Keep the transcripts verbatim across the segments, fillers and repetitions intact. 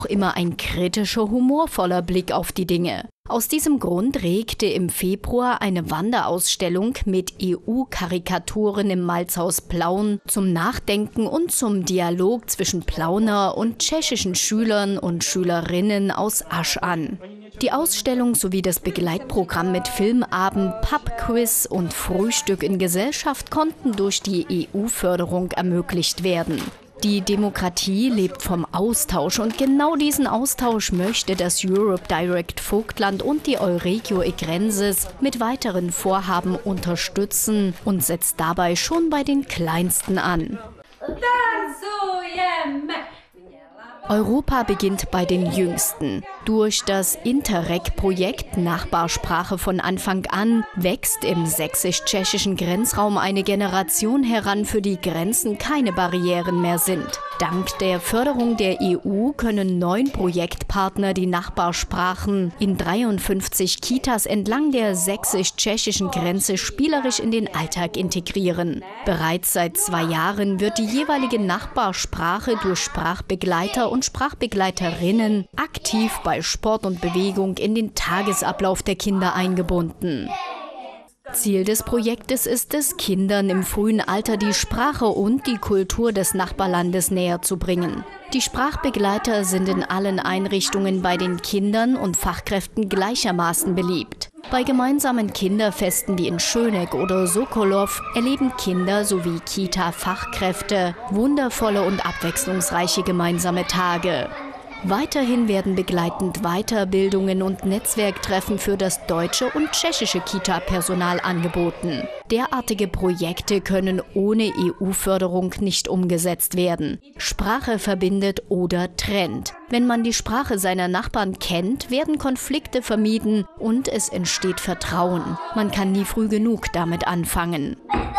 immer ein kritischer, humorvoller Blick auf die Dinge. Aus diesem Grund regte im Februar eine Wanderausstellung mit E U-Karikaturen im Malzhaus Plauen zum Nachdenken und zum Dialog zwischen Plauner und tschechischen Schülern und Schülerinnen aus Asch an. Die Ausstellung sowie das Begleitprogramm mit Filmabend, Pubquiz und Frühstück in Gesellschaft konnten durch die E U-Förderung ermöglicht werden. Die Demokratie lebt vom Austausch und genau diesen Austausch möchte das Europe Direct Vogtland und die Euregio Egrenses mit weiteren Vorhaben unterstützen und setzt dabei schon bei den Kleinsten an. Europa beginnt bei den Jüngsten. Durch das Interreg-Projekt Nachbarsprache von Anfang an wächst im sächsisch-tschechischen Grenzraum eine Generation heran, für die Grenzen keine Barrieren mehr sind. Dank der Förderung der E U können neun Projektpartner die Nachbarsprachen in dreiundfünfzig Kitas entlang der sächsisch-tschechischen Grenze spielerisch in den Alltag integrieren. Bereits seit zwei Jahren wird die jeweilige Nachbarsprache durch Sprachbegleiter und Sprachbegleiterinnen aktiv bei Sport und Bewegung in den Tagesablauf der Kinder eingebunden. Ziel des Projektes ist es, Kindern im frühen Alter die Sprache und die Kultur des Nachbarlandes näher zu bringen. Die Sprachbegleiter sind in allen Einrichtungen bei den Kindern und Fachkräften gleichermaßen beliebt. Bei gemeinsamen Kinderfesten wie in Schöneck oder Sokolow erleben Kinder sowie Kita-Fachkräfte wundervolle und abwechslungsreiche gemeinsame Tage. Weiterhin werden begleitend Weiterbildungen und Netzwerktreffen für das deutsche und tschechische Kita-Personal angeboten. Derartige Projekte können ohne E U-Förderung nicht umgesetzt werden. Sprache verbindet oder trennt. Wenn man die Sprache seiner Nachbarn kennt, werden Konflikte vermieden und es entsteht Vertrauen. Man kann nie früh genug damit anfangen.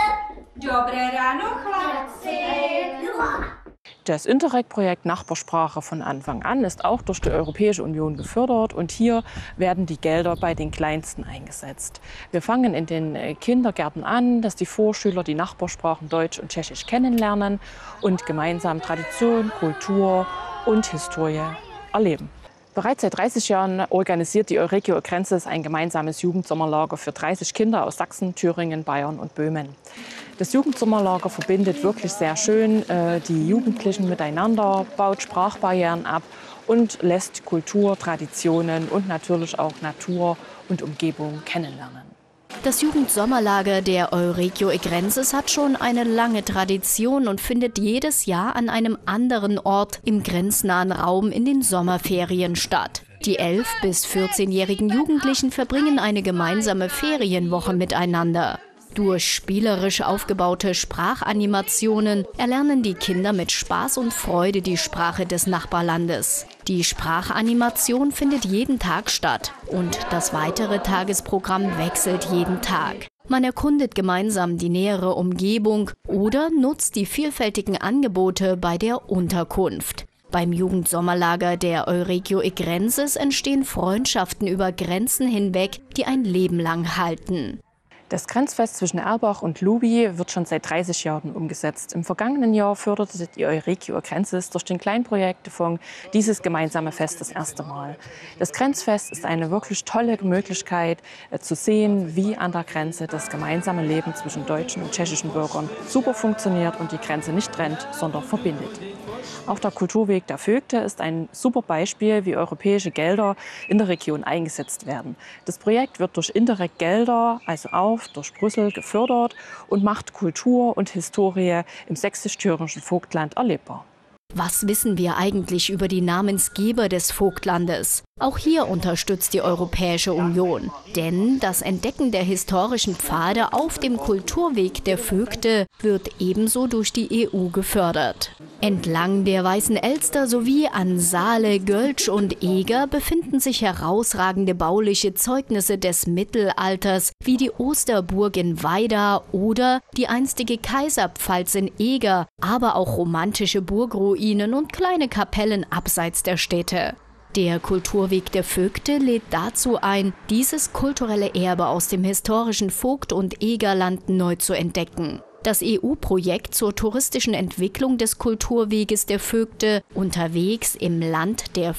Das Interreg-Projekt Nachbarsprache von Anfang an ist auch durch die Europäische Union gefördert und hier werden die Gelder bei den Kleinsten eingesetzt. Wir fangen in den Kindergärten an, dass die Vorschüler die Nachbarsprachen Deutsch und Tschechisch kennenlernen und gemeinsam Tradition, Kultur und Historie erleben. Bereits seit dreißig Jahren organisiert die Euregio Egrenses ein gemeinsames Jugendsommerlager für dreißig Kinder aus Sachsen, Thüringen, Bayern und Böhmen. Das Jugendsommerlager verbindet wirklich sehr schön äh, die Jugendlichen miteinander, baut Sprachbarrieren ab und lässt Kultur, Traditionen und natürlich auch Natur und Umgebung kennenlernen. Das Jugendsommerlager der Euregio Egrenses hat schon eine lange Tradition und findet jedes Jahr an einem anderen Ort im grenznahen Raum in den Sommerferien statt. Die elf- bis vierzehnjährigen Jugendlichen verbringen eine gemeinsame Ferienwoche miteinander. Durch spielerisch aufgebaute Sprachanimationen erlernen die Kinder mit Spaß und Freude die Sprache des Nachbarlandes. Die Sprachanimation findet jeden Tag statt und das weitere Tagesprogramm wechselt jeden Tag. Man erkundet gemeinsam die nähere Umgebung oder nutzt die vielfältigen Angebote bei der Unterkunft. Beim Jugendsommerlager der Euregio Egrenses entstehen Freundschaften über Grenzen hinweg, die ein Leben lang halten. Das Grenzfest zwischen Erbach und Luby wird schon seit dreißig Jahren umgesetzt. Im vergangenen Jahr förderte die Euregio Egrenses durch den Kleinprojektefonds dieses gemeinsame Fest das erste Mal. Das Grenzfest ist eine wirklich tolle Möglichkeit äh, zu sehen, wie an der Grenze das gemeinsame Leben zwischen deutschen und tschechischen Bürgern super funktioniert und die Grenze nicht trennt, sondern verbindet. Auch der Kulturweg der Vögte ist ein super Beispiel, wie europäische Gelder in der Region eingesetzt werden. Das Projekt wird durch Interreg-Gelder, also auch durch Brüssel, gefördert und macht Kultur und Historie im sächsisch-thüringischen Vogtland erlebbar. Was wissen wir eigentlich über die Namensgeber des Vogtlandes? Auch hier unterstützt die Europäische Union. Denn das Entdecken der historischen Pfade auf dem Kulturweg der Vögte wird ebenso durch die E U gefördert. Entlang der Weißen Elster sowie an Saale, Göltsch und Eger befinden sich herausragende bauliche Zeugnisse des Mittelalters, wie die Osterburg in Weida oder die einstige Kaiserpfalz in Eger, aber auch romantische Burgruinen und kleine Kapellen abseits der Städte. Der Kulturweg der Vögte lädt dazu ein, dieses kulturelle Erbe aus dem historischen Vogt- und Egerland neu zu entdecken. Das E U-Projekt zur touristischen Entwicklung des Kulturweges der Vögte, unterwegs im Land der